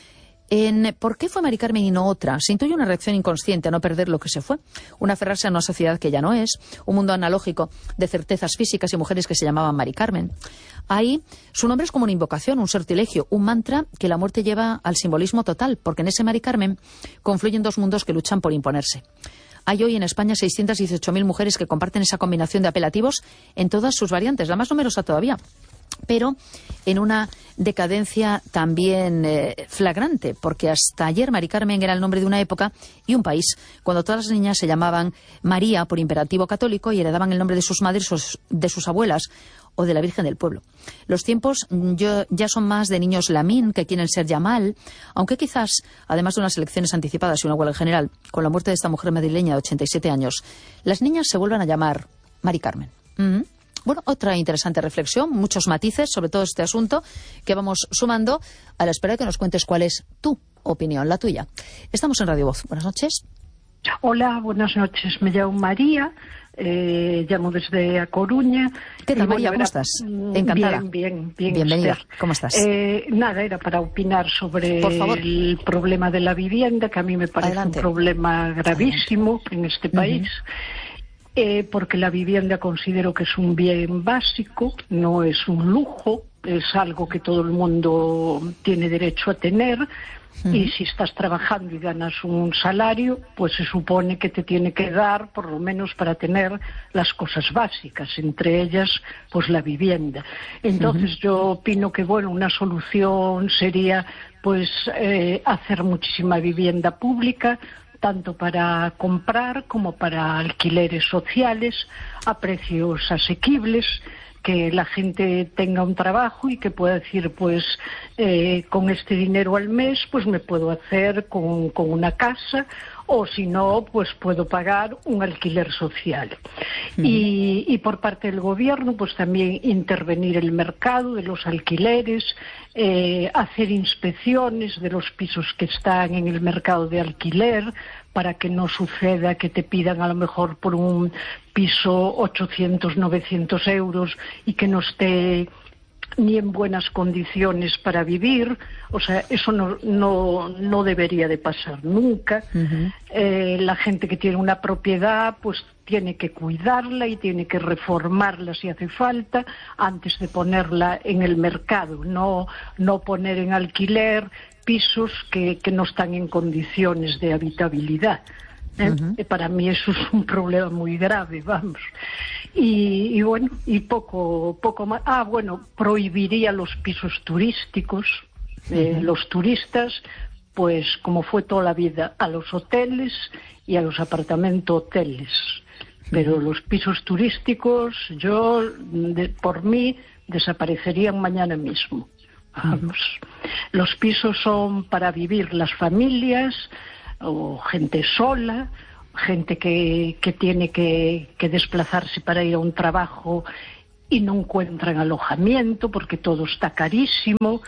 En ¿por qué fue Mari Carmen y no otra? Se intuye una reacción inconsciente a no perder lo que se fue, un aferrarse a una sociedad que ya no es, un mundo analógico de certezas físicas y mujeres que se llamaban Mari Carmen. Ahí su nombre es como una invocación, un sortilegio, un mantra que la muerte lleva al simbolismo total, porque en ese Mari Carmen confluyen dos mundos que luchan por imponerse. Hay hoy en España 618.000 mujeres que comparten esa combinación de apelativos en todas sus variantes, la más numerosa todavía, pero en una decadencia también flagrante, porque hasta ayer Mari Carmen era el nombre de una época y un país, cuando todas las niñas se llamaban María por imperativo católico y heredaban el nombre de sus madres o de sus abuelas o de la Virgen del Pueblo. Los tiempos ya son más de niños Lamín que quieren ser Yamal, aunque quizás, además de unas elecciones anticipadas y una huelga general, con la muerte de esta mujer madrileña de 87 años, las niñas se vuelvan a llamar Mari Carmen. Bueno, otra interesante reflexión, muchos matices sobre todo este asunto que vamos sumando a la espera de que nos cuentes cuál es tu opinión, la tuya. Estamos en Radio Voz. Buenas noches. Hola, buenas noches. Me llamo María, llamo desde A Coruña. ¿Qué tal, María? ¿Cómo estás? Encantada. Bien. Bienvenida. Esther. ¿Cómo estás? Nada, era para opinar sobre el problema de la vivienda, que a mí me parece un problema gravísimo en este país. Porque la vivienda considero que es un bien básico, no es un lujo, es algo que todo el mundo tiene derecho a tener. Y si estás trabajando y ganas un salario, pues se supone que te tiene que dar por lo menos para tener las cosas básicas, entre ellas pues la vivienda. Entonces yo opino que una solución sería pues hacer muchísima vivienda pública, tanto para comprar como para alquileres sociales a precios asequibles, que la gente tenga un trabajo y que pueda decir pues con este dinero al mes pues me puedo hacer con una casa, o si no pues puedo pagar un alquiler social. Y por parte del gobierno pues también intervenir el mercado de los alquileres, hacer inspecciones de los pisos que están en el mercado de alquiler, para que no suceda que te pidan a lo mejor por un piso 800, 900 euros y que no esté ni en buenas condiciones para vivir. O sea, eso no debería de pasar nunca. La gente que tiene una propiedad pues tiene que cuidarla y tiene que reformarla si hace falta antes de ponerla en el mercado, no poner en alquiler pisos que no están en condiciones de habitabilidad. Para mí eso es un problema muy grave, vamos. Y poco más. Prohibiría los pisos turísticos, los turistas, pues como fue toda la vida, a los hoteles y a los apartamentos hoteles. Pero los pisos turísticos, por mí, desaparecerían mañana mismo. Los pisos son para vivir las familias, o gente sola, gente que tiene que desplazarse para ir a un trabajo y no encuentran alojamiento porque todo está carísimo.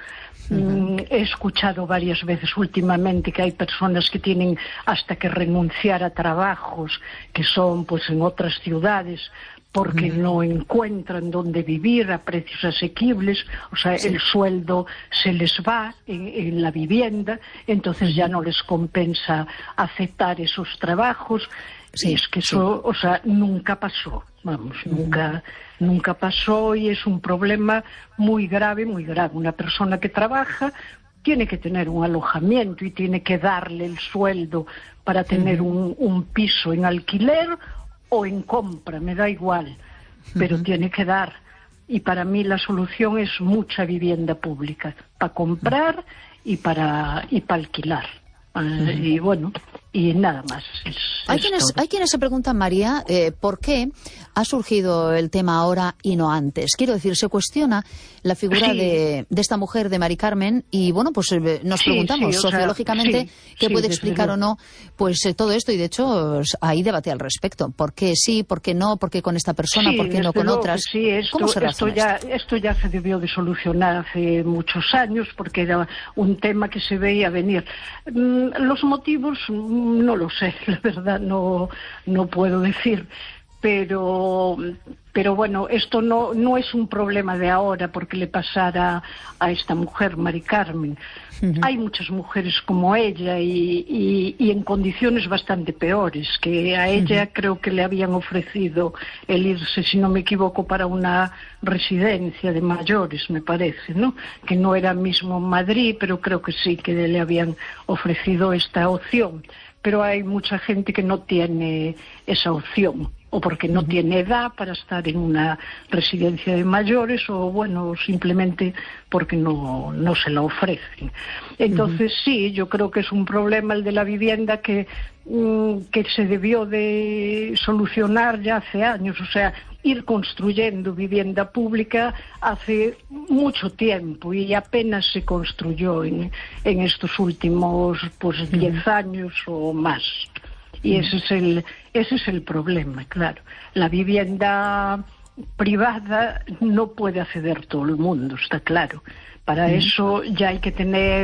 He escuchado varias veces últimamente que hay personas que tienen hasta que renunciar a trabajos que son pues en otras ciudades porque no encuentran dónde vivir a precios asequibles, o sea, el sueldo se les va en la vivienda, entonces ya no les compensa aceptar esos trabajos. Y es que eso, o sea, nunca pasó, vamos, nunca pasó, y es un problema muy grave, muy grave. Una persona que trabaja tiene que tener un alojamiento y tiene que darle el sueldo para tener un piso en alquiler o en compra, me da igual, pero tiene que dar. Y para mí la solución es mucha vivienda pública, para comprar y para alquilar. Y bueno, y nada más. Hay quienes se preguntan, María, ¿por qué ha surgido el tema ahora y no antes? Quiero decir, se cuestiona la figura de esta mujer, de Mari Carmen, y bueno, pues nos preguntamos sociológicamente qué puede explicar o no pues todo esto, y de hecho hay debate al respecto. ¿Por qué sí, por qué no, por qué con esta persona, por qué no con otras? ¿Cómo se razona esto ya se debió de solucionar hace muchos años, porque era un tema que se veía venir. Los motivos no lo sé, la verdad no puedo decir, pero bueno, esto no es un problema de ahora porque le pasara a esta mujer, Mari Carmen. Hay muchas mujeres como ella y en condiciones bastante peores, que a ella creo que le habían ofrecido el irse, si no me equivoco, para una residencia de mayores, me parece, ¿no? Que no era mismo en Madrid, pero creo que sí, que le habían ofrecido esta opción. Pero hay mucha gente que no tiene esa opción, o porque no tiene edad para estar en una residencia de mayores, o bueno, simplemente porque no se la ofrecen. Entonces sí, yo creo que es un problema el de la vivienda que se debió de solucionar ya hace años, o sea, ir construyendo vivienda pública hace mucho tiempo y apenas se construyó en estos últimos 10 años o más. Y ese es el problema, claro. La vivienda privada no puede acceder todo el mundo, está claro. Para eso ya hay que tener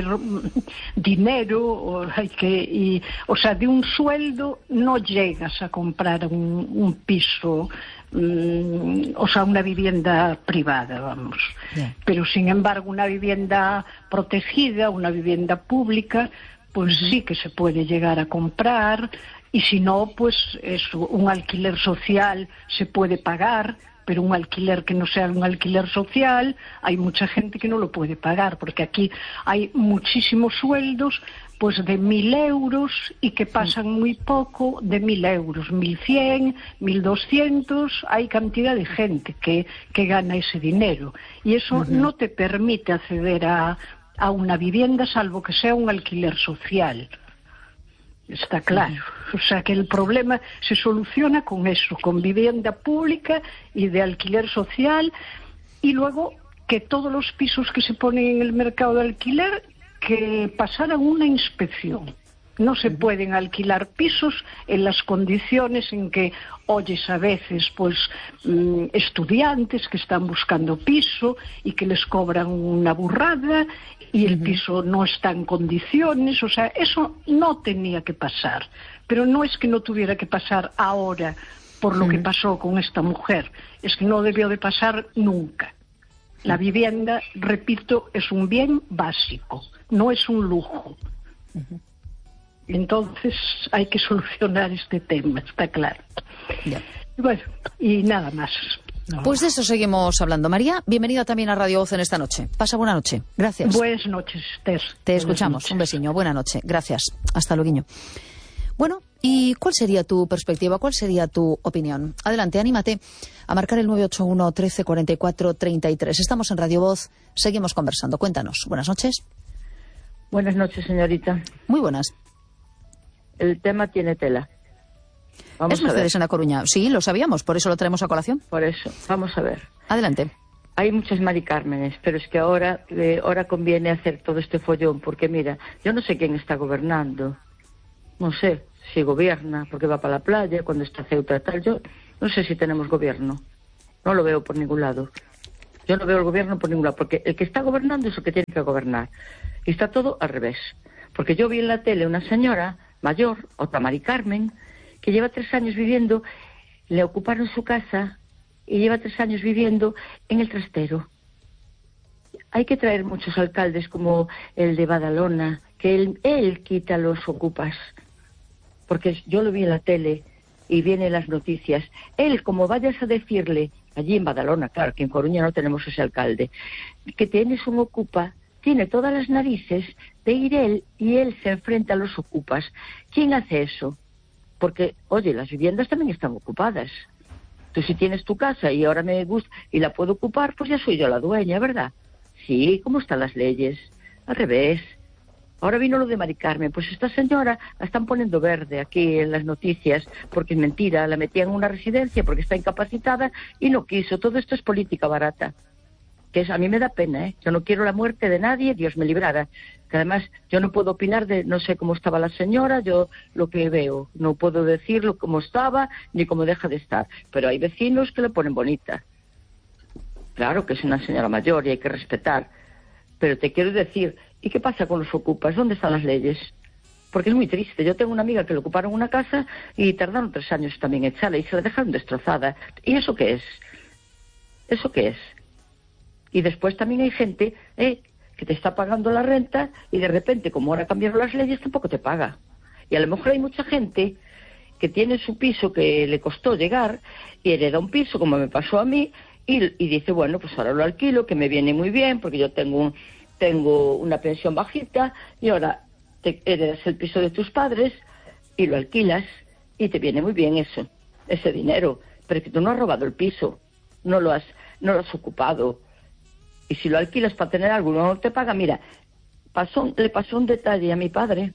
dinero, o sea, de un sueldo no llegas a comprar un piso, o sea, una vivienda privada, vamos. Pero sin embargo, una vivienda protegida, una vivienda pública, pues sí que se puede llegar a comprar. Y si no, pues un alquiler social se puede pagar, pero un alquiler que no sea un alquiler social, hay mucha gente que no lo puede pagar, porque aquí hay muchísimos sueldos pues de 1.000 euros y que pasan muy poco de 1.000 euros, 1.100, 1.200, hay cantidad de gente que gana ese dinero. Y eso no te permite acceder a una vivienda, salvo que sea un alquiler social. Está claro. O sea que el problema se soluciona con eso, con vivienda pública y de alquiler social, y luego que todos los pisos que se ponen en el mercado de alquiler que pasaran una inspección. No se pueden alquilar pisos en las condiciones en que oyes a veces pues estudiantes que están buscando piso y que les cobran una burrada y el piso no está en condiciones. O sea, eso no tenía que pasar, pero no es que no tuviera que pasar ahora por lo que pasó con esta mujer, es que no debió de pasar nunca. La vivienda, repito, es un bien básico, no es un lujo. Entonces hay que solucionar este tema, está claro. Bueno, y nada más. Pues de eso seguimos hablando. María, bienvenida también a Radio Voz en esta noche. Pasa buena noche. Gracias. Buenas noches, Esther. Te escuchamos. Noches. Un besiño. Buena noche. Gracias. Hasta luego. Bueno, ¿y cuál sería tu perspectiva? ¿Cuál sería tu opinión? Adelante, anímate a marcar el 981 13 44 33. Estamos en Radio Voz. Seguimos conversando. Cuéntanos. Buenas noches. Buenas noches, señorita. Muy buenas. El tema tiene tela. Es Mercedes en La Coruña. Sí, lo sabíamos, por eso lo traemos a colación. Por eso, vamos a ver. Adelante. Hay muchas Mari Cármenes, pero es que ahora conviene hacer todo este follón, porque mira, yo no sé quién está gobernando. No sé si gobierna, porque va para la playa, cuando está Ceuta y tal. Yo no sé si tenemos gobierno. No lo veo por ningún lado. Yo no veo el gobierno por ningún lado, porque el que está gobernando es el que tiene que gobernar. Y está todo al revés. Porque yo vi en la tele una señora mayor, otra Mari Carmen, que lleva 3 años viviendo, le ocuparon su casa y lleva 3 años viviendo en el trastero. Hay que traer muchos alcaldes como el de Badalona, que él quita los ocupas. Porque yo lo vi en la tele y viene en las noticias. Él, como vayas a decirle, allí en Badalona, claro, que en Coruña no tenemos ese alcalde, que tienes un ocupa, tiene todas las narices de ir él y él se enfrenta a los ocupas. ¿Quién hace eso? Porque, oye, las viviendas también están ocupadas. Tú si tienes tu casa y ahora me gusta y la puedo ocupar, pues ya soy yo la dueña, ¿verdad? Sí, ¿cómo están las leyes? Al revés. Ahora vino lo de Mari Carmen, pues esta señora la están poniendo verde aquí en las noticias, porque es mentira, la metían en una residencia porque está incapacitada y no quiso. Todo esto es política barata. A mí me da pena, ¿eh? Yo no quiero la muerte de nadie, Dios me librara. Que además yo no puedo opinar no sé cómo estaba la señora, yo lo que veo, no puedo decirlo cómo estaba ni cómo deja de estar. Pero hay vecinos que le ponen bonita. Claro que es una señora mayor y hay que respetar. Pero te quiero decir, ¿y qué pasa con los ocupas? ¿Dónde están las leyes? Porque es muy triste. Yo tengo una amiga que le ocuparon una casa y tardaron 3 años también en echarla y se la dejaron destrozada. ¿Y eso qué es? ¿Eso qué es? Y después también hay gente que te está pagando la renta y de repente, como ahora cambiaron las leyes, tampoco te paga. Y a lo mejor hay mucha gente que tiene su piso que le costó llegar y hereda un piso, como me pasó a mí, y dice, bueno, pues ahora lo alquilo, que me viene muy bien, porque yo tengo una pensión bajita, y ahora te heredas el piso de tus padres y lo alquilas, y te viene muy bien ese dinero. Pero que tú no has robado el piso, no lo has ocupado. Y si lo alquilas para tener algo, no te paga. Mira, le pasó un detalle a mi padre,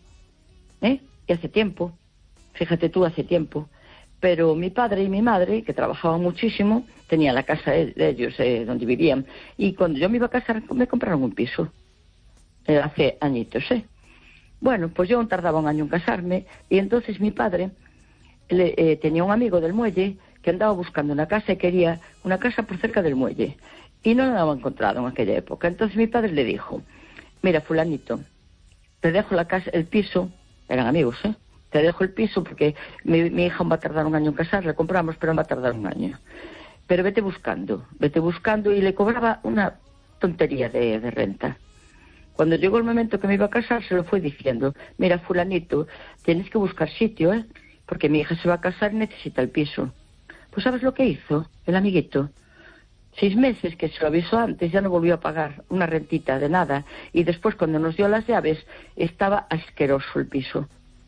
y hace tiempo, fíjate tú, hace tiempo. Pero mi padre y mi madre, que trabajaban muchísimo, tenían la casa de ellos, donde vivían. Y cuando yo me iba a casar, me compraron un piso. Hace añitos, Bueno, pues yo tardaba 1 año en casarme, y entonces mi padre tenía un amigo del muelle que andaba buscando una casa y quería una casa por cerca del muelle. Y no la había encontrado en aquella época. Entonces mi padre le dijo, mira, fulanito, te dejo la casa, el piso, eran amigos, te dejo el piso porque mi hija va a tardar 1 año en casar, le compramos, pero va a tardar 1 año. Pero vete buscando, y le cobraba una tontería de renta. Cuando llegó el momento que me iba a casar, se lo fue diciendo, mira, fulanito, tienes que buscar sitio, porque mi hija se va a casar y necesita el piso. Pues ¿sabes lo que hizo el amiguito? 6 meses, que se lo avisó antes, ya no volvió a pagar una rentita de nada. Y después, cuando nos dio las llaves, estaba asqueroso el piso.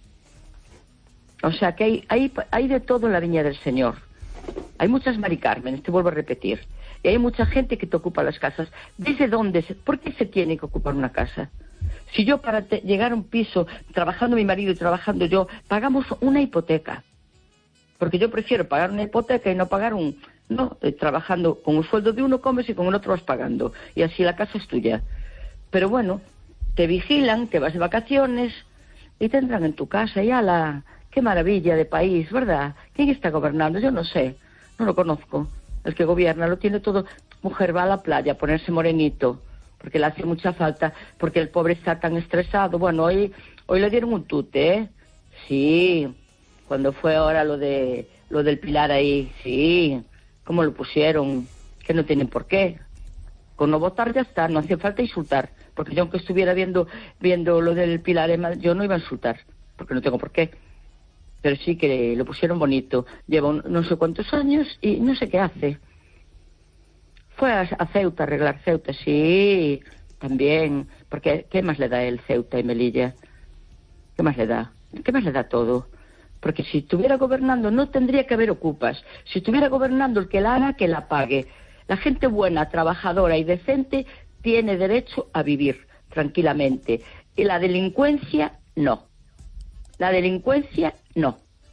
O sea que hay de todo en la viña del Señor. Hay muchas Mari Carmen, te vuelvo a repetir. Y hay mucha gente que te ocupa las casas. ¿Desde dónde? ¿Por qué se tiene que ocupar una casa? Si yo para llegar a un piso, trabajando mi marido y trabajando yo, pagamos una hipoteca. Porque yo prefiero pagar una hipoteca y no pagar trabajando con un sueldo de uno comes y con el otro vas pagando. Y así la casa es tuya. Pero bueno, te vigilan, te vas de vacaciones y te entran en tu casa y ¡ala! ¡Qué maravilla de país!, ¿verdad? ¿Quién está gobernando? Yo no sé, no lo conozco. El que gobierna lo tiene todo. Tu mujer va a la playa a ponerse morenito porque le hace mucha falta, porque el pobre está tan estresado. Bueno, hoy le dieron un tute, Sí, cuando fue ahora lo del Pilar ahí, sí. ¿Cómo lo pusieron? Que no tienen por qué. Con no votar ya está, no hace falta insultar. Porque yo aunque estuviera viendo lo del Pilar, yo no iba a insultar, porque no tengo por qué. Pero sí que lo pusieron bonito. Lleva no sé cuántos años y no sé qué hace. Fue a Ceuta, a arreglar Ceuta, sí, también. Porque ¿qué más le da él, Ceuta y Melilla? ¿Qué más le da? ¿Qué más le da todo? Porque si estuviera gobernando no tendría que haber ocupas. Si estuviera gobernando el que la haga, que la pague. La gente buena, trabajadora y decente tiene derecho a vivir tranquilamente. Y la delincuencia, no. La delincuencia, no.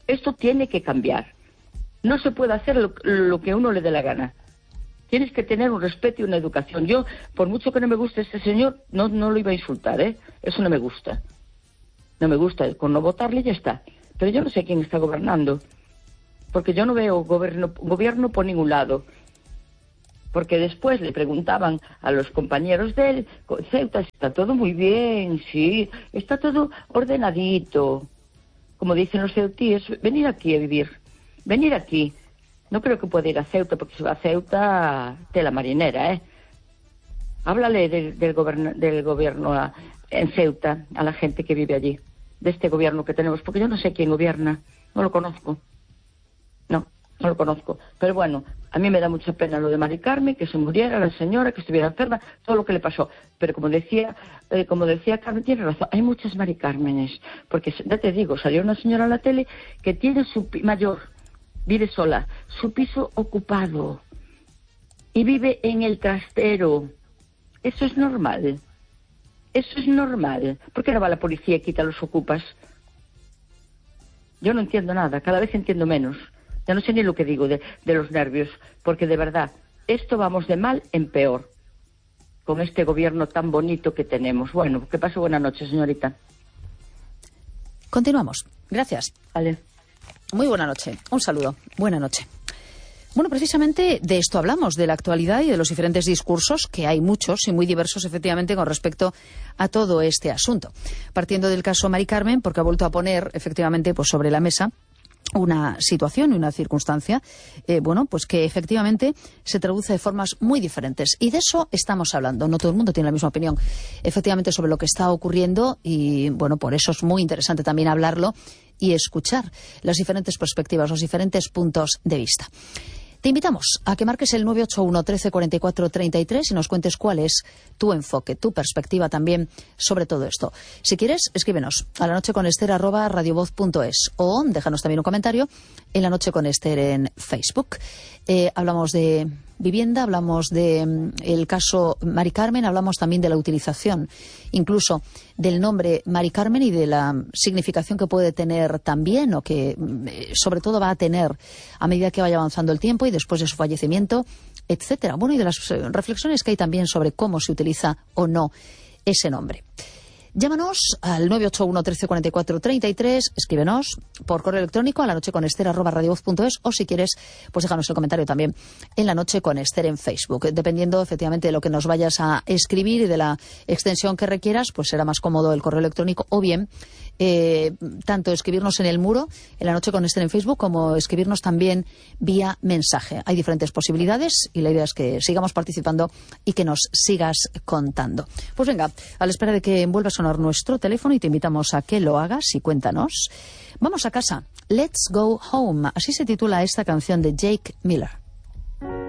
Esto tiene que cambiar. No se puede hacer lo que a uno le dé la gana. Tienes que tener un respeto y una educación. Yo, por mucho que no me guste este señor, no lo iba a insultar, ¿eh? Eso no me gusta. No me gusta. Con no votarle ya está. Pero yo no sé quién está gobernando. Porque yo no veo gobierno por ningún lado. Porque después le preguntaban a los compañeros de él, Ceuta, está todo muy bien, sí, está todo ordenadito. Como dicen los ceutíes, venir aquí a vivir, venir aquí. No creo que pueda ir a Ceuta, porque si va a Ceuta, tela marinera, ¿eh? Háblale del gobierno en Ceuta, a la gente que vive allí, de este gobierno que tenemos, porque yo no sé quién gobierna, no lo conozco. No lo conozco. Pero bueno, a mí me da mucha pena lo de Mari Carmen, que se muriera la señora, que estuviera enferma, todo lo que le pasó. Pero como decía Carmen, tiene razón, hay muchas Mari Cármenes. Porque, ya te digo, salió una señora a la tele que tiene mayor, vive sola, su piso ocupado y vive en el trastero. Eso es normal. Eso es normal. ¿Por qué no va la policía y quita los ocupas? Yo no entiendo nada, cada vez entiendo menos. Ya no sé ni lo que digo de los nervios, porque de verdad, esto vamos de mal en peor, con este gobierno tan bonito que tenemos. Bueno, que pase buena noche, señorita. Continuamos. Gracias. Vale. Muy buena noche. Un saludo. Buena noche. Bueno, precisamente de esto hablamos, de la actualidad y de los diferentes discursos, que hay muchos y muy diversos, efectivamente, con respecto a todo este asunto. Partiendo del caso Mari Carmen, porque ha vuelto a poner, efectivamente, pues sobre la mesa una situación y una circunstancia, pues que efectivamente se traduce de formas muy diferentes. Y de eso estamos hablando. No todo el mundo tiene la misma opinión, efectivamente, sobre lo que está ocurriendo y, bueno, por eso es muy interesante también hablarlo y escuchar las diferentes perspectivas, los diferentes puntos de vista. Te invitamos a que marques el 981 13 44 33 y nos cuentes cuál es tu enfoque, tu perspectiva también sobre todo esto. Si quieres, escríbenos a lanocheconester@radiovoz.es o déjanos también un comentario en La Noche con Ester en Facebook. Hablamos de vivienda, hablamos de el caso Mari Carmen, hablamos también de la utilización incluso del nombre Mari Carmen y de la significación que puede tener también, o que sobre todo va a tener a medida que vaya avanzando el tiempo y después de su fallecimiento, etcétera. Bueno, y de las reflexiones que hay también sobre cómo se utiliza o no ese nombre. Llámanos al 981 13 44 33, escríbenos por correo electrónico a lanocheconester@radiovoz.es o si quieres, pues déjanos el comentario también en La Noche con Ester en Facebook. Dependiendo efectivamente de lo que nos vayas a escribir y de la extensión que requieras, pues será más cómodo el correo electrónico o bien tanto escribirnos en el muro, en La Noche con Ester en Facebook, como escribirnos también vía mensaje. Hay diferentes posibilidades y la idea es que sigamos participando y que nos sigas contando. Pues venga, a la espera de que vuelva a sonar nuestro teléfono y te invitamos a que lo hagas y cuéntanos. Vamos a casa. Let's Go Home. Así se titula esta canción de Jake Miller.